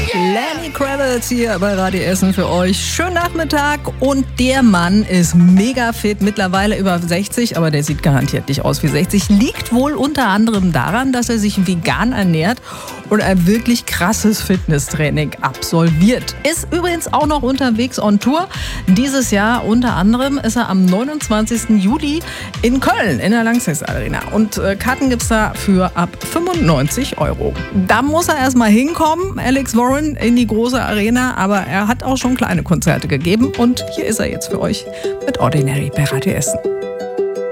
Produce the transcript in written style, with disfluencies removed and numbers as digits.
Lenny Kravitz hier bei Radio Essen für euch. Schönen Nachmittag und der Mann ist mega fit, mittlerweile über 60, aber der sieht garantiert nicht aus wie 60. Liegt wohl unter anderem daran, dass er sich vegan ernährt und ein wirklich krasses Fitnesstraining absolviert. Ist übrigens auch noch unterwegs on Tour. Dieses Jahr unter anderem ist er am 29. Juli in Köln in der Lanxess Arena. Und Karten gibt's da für ab 95 €. Da muss er erstmal hinkommen, Alex Warren, in die große Arena. Aber er hat auch schon kleine Konzerte gegeben. Und hier ist er jetzt für euch mit Ordinary bei Radio Essen.